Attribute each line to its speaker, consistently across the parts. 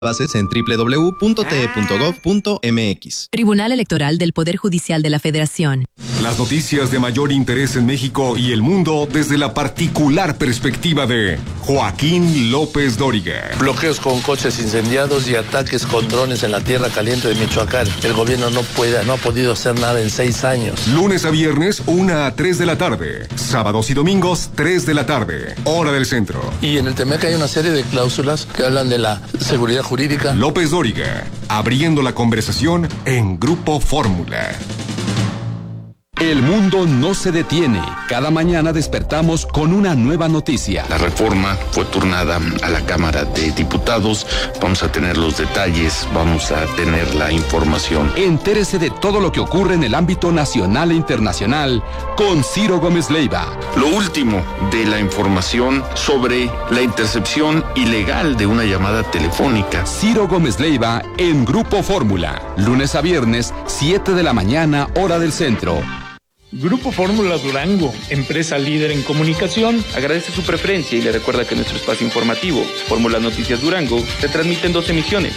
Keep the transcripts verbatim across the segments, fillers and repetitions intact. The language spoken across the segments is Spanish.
Speaker 1: Bases en doble u doble u doble u punto t e punto gov punto m x.
Speaker 2: Tribunal Electoral del Poder Judicial de la Federación.
Speaker 3: Las noticias de mayor interés en México y el mundo desde la particular perspectiva de Joaquín López Dóriga.
Speaker 4: Bloqueos con coches incendiados y ataques con drones en la tierra caliente de Michoacán. El gobierno no puede, no ha podido hacer nada en seis años.
Speaker 3: Lunes a viernes, una a tres de la tarde. Sábados y domingos, tres de la tarde. Hora del centro.
Speaker 4: Y en el Temec hay una serie de cláusulas que hablan de la seguridad jurídica.
Speaker 3: López Dóriga, abriendo la conversación en Grupo Fórmula.
Speaker 5: El mundo no se detiene. Cada mañana despertamos con una nueva noticia.
Speaker 6: La reforma fue turnada a la Cámara de Diputados. Vamos a tener los detalles, vamos a tener la información.
Speaker 5: Entérese de todo lo que ocurre en el ámbito nacional e internacional con Ciro Gómez Leiva.
Speaker 6: Lo último de la información sobre la intercepción ilegal de una llamada telefónica.
Speaker 5: Ciro Gómez Leiva en Grupo Fórmula. Lunes a viernes, siete de la mañana, hora del centro.
Speaker 7: Grupo Fórmula Durango, empresa líder en comunicación,
Speaker 8: agradece su preferencia y le recuerda que nuestro espacio informativo, Fórmula Noticias Durango, se transmite en dos emisiones.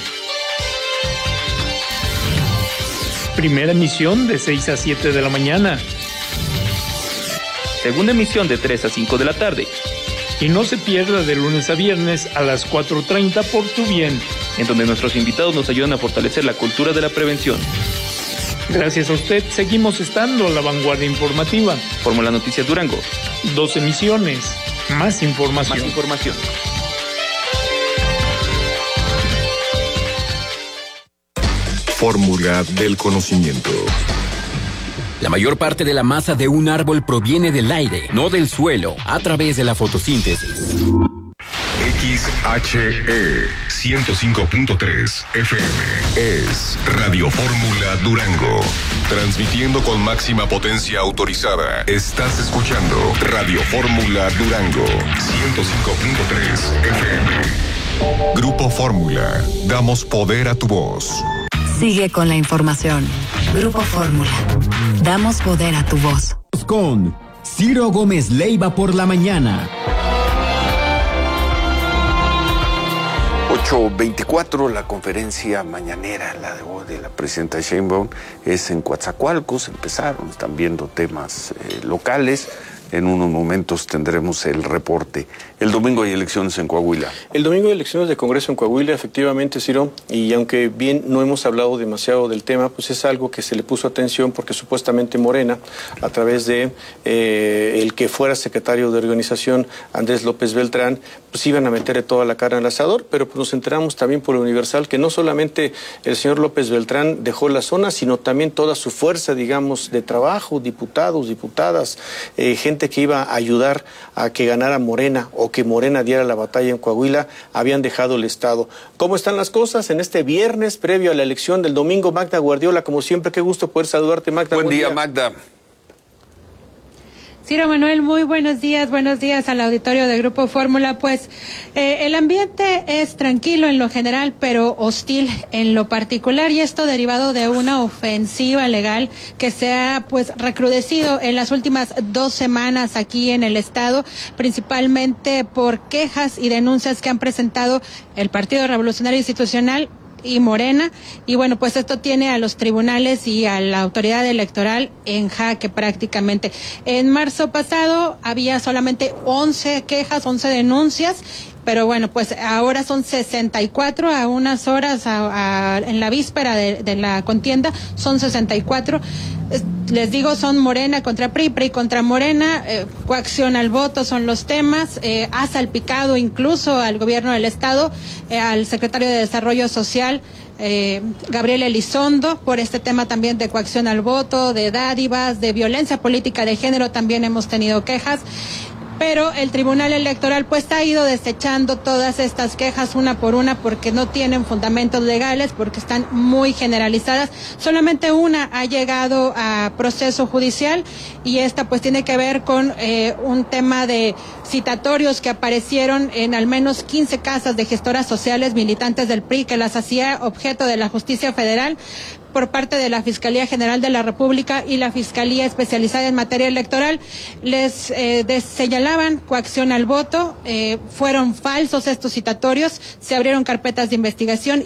Speaker 7: Primera emisión de seis a siete de la mañana.
Speaker 8: Segunda emisión de tres a cinco de la tarde.
Speaker 7: Y no se pierda de lunes a viernes a las cuatro treinta por Tu Bien,
Speaker 8: en donde nuestros invitados nos ayudan a fortalecer la cultura de la prevención.
Speaker 7: Gracias a usted, seguimos estando a la vanguardia informativa.
Speaker 8: Fórmula Noticias Durango.
Speaker 7: Dos emisiones, más información.
Speaker 8: Más información.
Speaker 3: Fórmula del conocimiento.
Speaker 5: La mayor parte de la masa de un árbol proviene del aire, no del suelo, a través de la fotosíntesis.
Speaker 3: X H E ciento cinco punto tres F M es Radio Fórmula Durango. Transmitiendo con máxima potencia autorizada. Estás escuchando Radio Fórmula Durango ciento cinco punto tres F M. Grupo Fórmula. Damos poder a tu voz.
Speaker 2: Sigue con la información. Grupo Fórmula. Damos poder a tu voz.
Speaker 9: Con Ciro Gómez Leiva por la mañana.
Speaker 10: ocho veinticuatro, la conferencia mañanera, la de, de la presidenta Sheinbaum, es en Coatzacoalcos. Empezaron, están viendo temas eh, locales. En unos momentos tendremos el reporte. El domingo hay elecciones en Coahuila.
Speaker 11: El domingo hay elecciones de Congreso en Coahuila, efectivamente, Ciro, y aunque bien no hemos hablado demasiado del tema, pues es algo que se le puso atención porque supuestamente Morena, a través de eh, el que fuera secretario de organización, Andrés López Beltrán, pues iban a meter toda la carne al asador, pero pues nos enteramos también por el Universal que no solamente el señor López Beltrán dejó la zona, sino también toda su fuerza, digamos, de trabajo, diputados, diputadas, eh, gente que iba a ayudar a que ganara Morena o que Morena diera la batalla en Coahuila, habían dejado el Estado. ¿Cómo están las cosas en este viernes previo a la elección del domingo? Magda Guardiola, como siempre, qué gusto poder saludarte, Magda.
Speaker 10: Buen, buen día, día, Magda.
Speaker 12: Ciro Manuel, muy buenos días, buenos días al auditorio de Grupo Fórmula. Pues eh, el ambiente es tranquilo en lo general, pero hostil en lo particular, y esto derivado de una ofensiva legal que se ha pues recrudecido en las últimas dos semanas aquí en el estado, principalmente por quejas y denuncias que han presentado el Partido Revolucionario Institucional y Morena, y bueno, pues esto tiene a los tribunales y a la autoridad electoral en jaque prácticamente. En marzo pasado había solamente once quejas, once denuncias, pero bueno, pues ahora son sesenta y cuatro a unas horas a, a, en la víspera de, de la contienda, son sesenta y cuatro. Les digo, son Morena contra P R I, P R I contra Morena, eh, coacción al voto son los temas, eh, ha salpicado incluso al gobierno del estado, eh, al secretario de Desarrollo Social, eh, Gabriel Elizondo, por este tema también de coacción al voto, de dádivas, de violencia política de género, también hemos tenido quejas. Pero el Tribunal Electoral pues ha ido desechando todas estas quejas una por una porque no tienen fundamentos legales, porque están muy generalizadas. Solamente una ha llegado a proceso judicial y esta pues tiene que ver con eh, un tema de citatorios que aparecieron en al menos quince casas de gestoras sociales militantes del P R I que las hacía objeto de la justicia federal. por parte de la Fiscalía General de la República y la Fiscalía Especializada en Materia Electoral. Les eh, des, señalaban coacción al voto, eh, fueron falsos estos citatorios, se abrieron carpetas de investigación